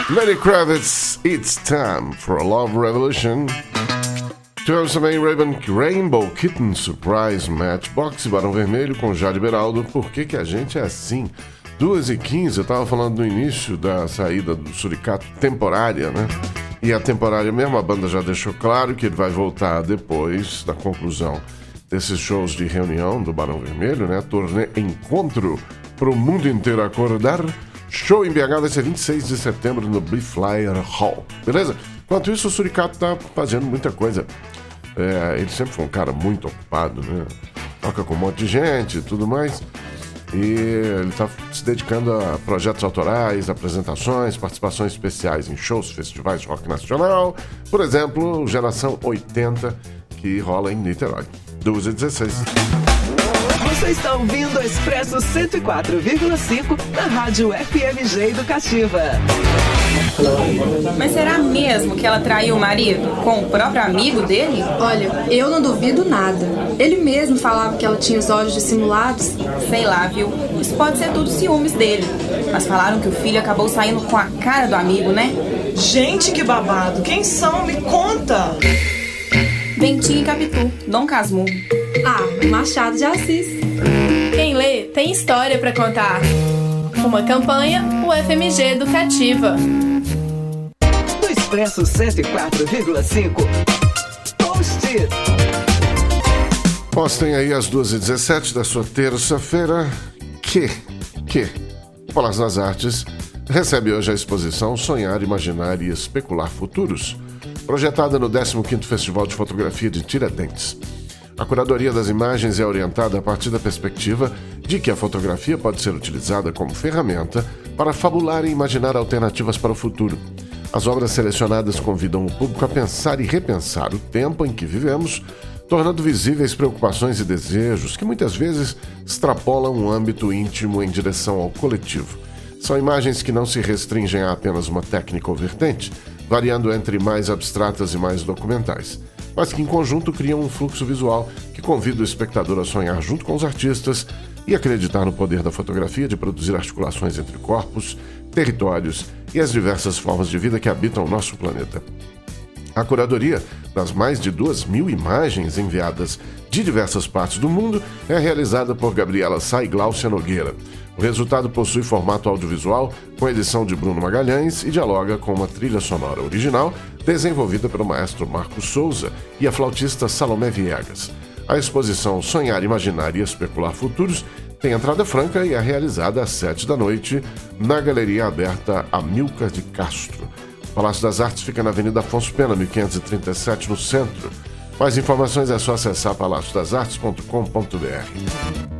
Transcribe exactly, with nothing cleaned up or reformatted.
Lenny Kravitz, It's Time for a Love Revolution. Tivemos também Raven, Rainbow Kitten Surprise Matchbox e Barão Vermelho com Jade Beraldo. Por que que a gente é assim? duas e quinze, eu estava falando no início da saída do Suricato temporária, né? E a temporária mesmo, a banda já deixou claro que ele vai voltar depois da conclusão desses shows de reunião do Barão Vermelho, né? Turnê Encontro pro mundo inteiro acordar. Show em B H vai ser vinte e seis de setembro no Biflyer Hall, beleza? Enquanto isso, o Suricato tá fazendo muita coisa. É, ele sempre foi um cara muito ocupado, né? Toca com um monte de gente e tudo mais. E ele está se dedicando a projetos autorais, apresentações, participações especiais em shows, festivais de rock nacional. Por exemplo, Geração oitenta, que rola em Niterói. duas e dezesseis. Você está ouvindo o Expresso cento e quatro vírgula cinco na Rádio F M G Educativa. Mas será mesmo que ela traiu o marido com o próprio amigo dele? Olha, eu não duvido nada. Ele mesmo falava que ela tinha os olhos dissimulados. Sei lá, viu? Isso pode ser tudo ciúmes dele. Mas falaram que o filho acabou saindo com a cara do amigo, né? Gente, que babado! Quem são? Me conta! Bentinho e Capitu, Dom Casmurro. Ah, Machado de Assis. Quem lê tem história pra contar. Uma campanha, o F M G Educativa. Do Expresso cento e quatro vírgula cinco. Post-it. Postem aí às duas e dezessete da sua terça-feira que, que o Palácio das Artes recebe hoje a exposição Sonhar, Imaginar e Especular Futuros, projetada no décimo quinto Festival de Fotografia de Tiradentes. A curadoria das imagens é orientada a partir da perspectiva de que a fotografia pode ser utilizada como ferramenta para fabular e imaginar alternativas para o futuro. As obras selecionadas convidam o público a pensar e repensar o tempo em que vivemos, tornando visíveis preocupações e desejos que muitas vezes extrapolam um âmbito íntimo em direção ao coletivo. São imagens que não se restringem a apenas uma técnica ou vertente, variando entre mais abstratas e mais documentais, mas que em conjunto criam um fluxo visual que convida o espectador a sonhar junto com os artistas e acreditar no poder da fotografia de produzir articulações entre corpos, territórios e as diversas formas de vida que habitam o nosso planeta. A curadoria das mais de duas mil imagens enviadas de diversas partes do mundo é realizada por Gabriela Sá e Gláucia Nogueira. O resultado possui formato audiovisual com edição de Bruno Magalhães e dialoga com uma trilha sonora original desenvolvida pelo maestro Marcos Souza e a flautista Salomé Viegas. A exposição Sonhar, Imaginar e Especular Futuros tem entrada franca e é realizada às sete da noite na Galeria Aberta Amilcar de Castro. O Palácio das Artes fica na Avenida Afonso Pena, mil quinhentos e trinta e sete, no centro. Mais informações é só acessar palácio das artes ponto com ponto b r.